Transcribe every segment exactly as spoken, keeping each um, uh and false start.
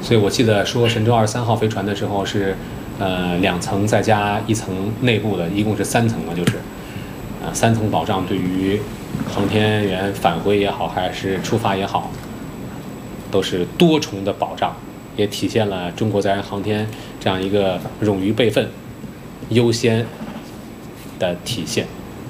所以我记得说神舟二十三号飞船的时候是，呃，两层再加一层内部的，一共是三层嘛，就是，啊、呃，三层保障对于航天员返回也好，还是出发也好，都是多重的保障，也体现了中国载人航天这样一个勇于备份、优先的体现。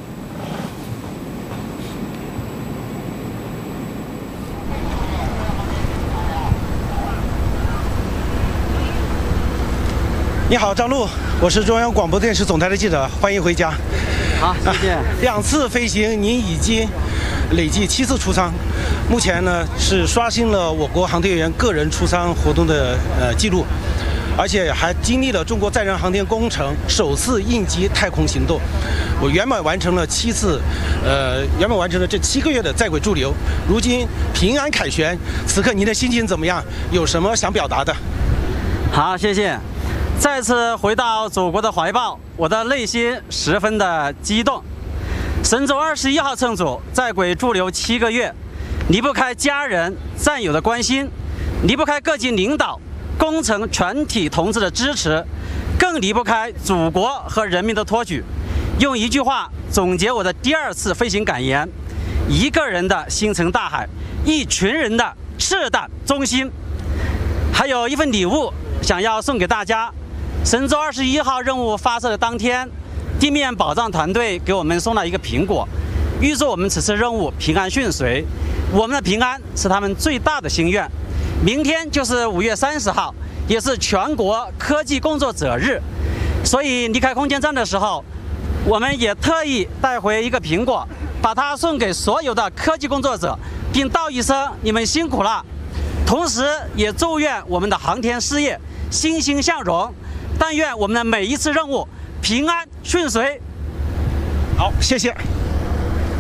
你好，张璐，我是中央广播电视总台的记者，欢迎回家。 好，谢谢。 啊、两次飞行，您已经累计七次出舱，目前呢是刷新了我国航天员个人出舱活动的呃记录，而且还经历了中国载人航天工程首次应急太空行动。我圆满完成了七次，呃，圆满完成了这七个月的在轨驻留，如今平安凯旋。此刻您的心情怎么样？有什么想表达的？ 好，谢谢。再次回到祖国的怀抱，我的内心十分的激动。神舟二十一号乘组在轨驻留七个月，离不开家人战友的关心，离不开各级领导、工程全体同志的支持，更离不开祖国和人民的托举。用一句话总结我的第二次飞行感言：一个人的星辰大海，一群人的赤胆忠心。还有一份礼物想要送给大家。神舟二十一号任务发射的当天，地面保障团队给我们送了一个苹果，预祝我们此次任务平安顺遂。我们的平安是他们最大的心愿。明天就是五月三十号，也是全国科技工作者日，所以离开空间站的时候，我们也特意带回一个苹果，把它送给所有的科技工作者，并道一声你们辛苦了。同时也祝愿我们的航天事业欣欣向荣。但愿我们的每一次任务平安顺遂。 好，谢谢。